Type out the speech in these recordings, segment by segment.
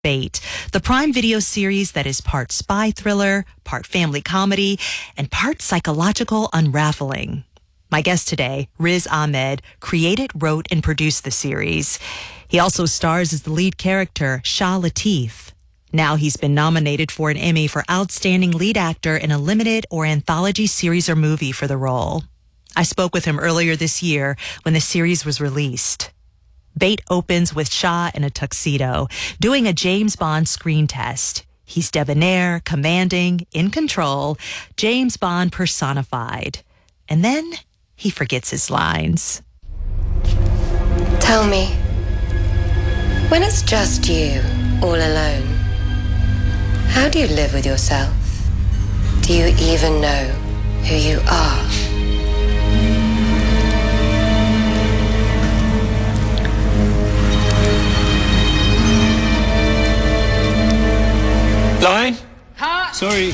Bait, the Prime Video series that is part spy thriller, part family comedy, and part psychological unraveling. My guest today, Riz Ahmed, created, wrote, and produced the series. He also stars as the lead character, Shah Latif. Now he's been nominated for an Emmy for Outstanding Lead Actor in a limited or anthology series or movie for the role. I spoke with him earlier this year when the series was released. Bait opens with Shah in a tuxedo, doing a James Bond screen test. He's debonair, commanding, in control, James Bond personified. And then he forgets his lines. Tell me, when it's just you, all alone, how do you live with yourself? Do you even know who you are? Line? Huh? Sorry,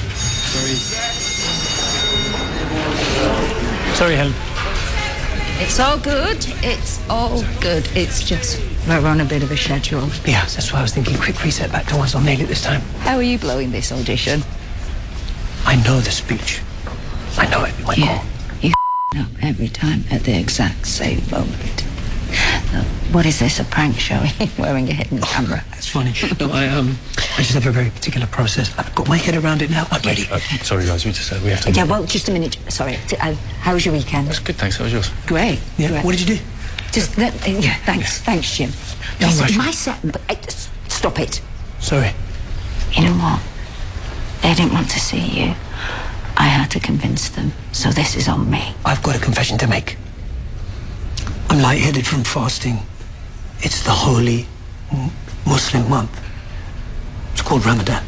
Helen. It's all good. It's all good. It's just we're on a bit of a schedule. Yeah, that's why I was thinking quick reset back to once. I'll nail it this time. How are you blowing this audition? I know the speech. I know it. Yeah, you up every time at the exact same moment. What is this, a prank show? Wearing a hidden camera. That's funny. No, I just have a very particular process. I've got my head around it now. I'm ready. Sorry, guys, we have to... Yeah, well, just a minute. Sorry. How was your weekend? It's good, thanks. How was yours? Great. Yeah, Great. what did you do? Just, yeah, thanks, Jim. Don't Listen, rush. my set, but stop it. Sorry. You know what? They didn't want to see you. I had to convince them, so this is on me. I've got a confession to make. I'm lightheaded from fasting. It's the holy Muslim month. It's called Ramadan.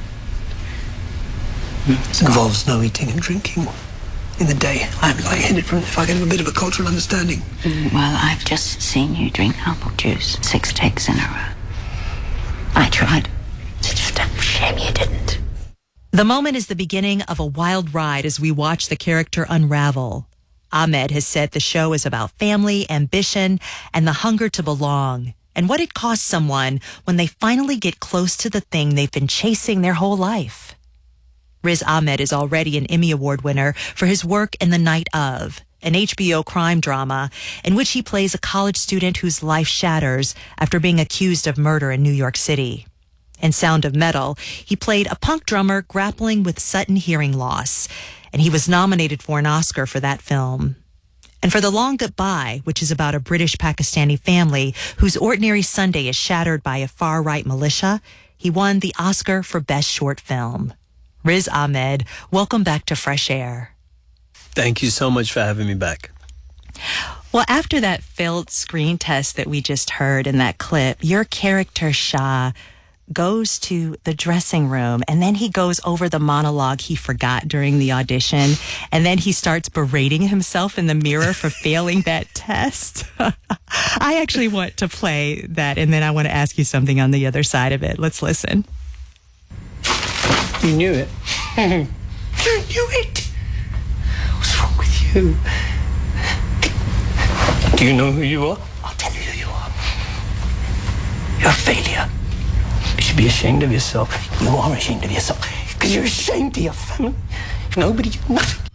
It involves no eating and drinking in the day. I'm lightheaded from if I get a bit of a cultural understanding. Well, I've just seen you drink apple juice 6 takes in a row. I tried. It's just a shame you didn't. The moment is the beginning of a wild ride as we watch the character unravel. Ahmed has said the show is about family, ambition, and the hunger to belong, and what it costs someone when they finally get close to the thing they've been chasing their whole life. Riz Ahmed is already an Emmy Award winner for his work in The Night Of, an HBO crime drama in which he plays a college student whose life shatters after being accused of murder in New York City. In Sound of Metal, he played a punk drummer grappling with sudden hearing loss, and he was nominated for an Oscar for that film. And for The Long Goodbye, which is about a British-Pakistani family whose ordinary Sunday is shattered by a far-right militia, he won the Oscar for Best Short Film. Riz Ahmed, welcome back to Fresh Air. Thank you so much for having me back. Well, after that failed screen test that we just heard in that clip, your character, Shah, goes to the dressing room, and then he goes over the monologue he forgot during the audition, and then he starts berating himself in the mirror for failing that test. I actually want to play that, and then I want to ask you something on the other side of it. Let's listen. You knew it. You knew it. What's wrong with you? Do you know who you are? I'll tell you who you are. You're a failure. You should be ashamed of yourself. You are ashamed of yourself because you're ashamed of your family. Nobody, nothing.